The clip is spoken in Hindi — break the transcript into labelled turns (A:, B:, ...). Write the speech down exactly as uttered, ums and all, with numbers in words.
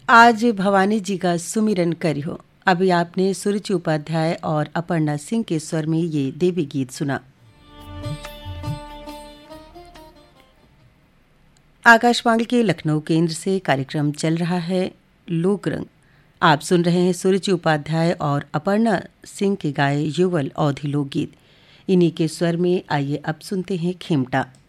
A: आज भवानी जी का सुमिरन करियो। अभी आपने सुरुचि उपाध्याय और अपर्णा सिंह के स्वर में ये देवी गीत सुना। आकाशवाणी के लखनऊ केंद्र से कार्यक्रम चल रहा है लोक रंग। आप सुन रहे हैं सुरुचि उपाध्याय और अपर्णा सिंह के गाए युगल अवधी लोकगीत। इन्हीं के स्वर में आइए अब सुनते हैं खेमटा।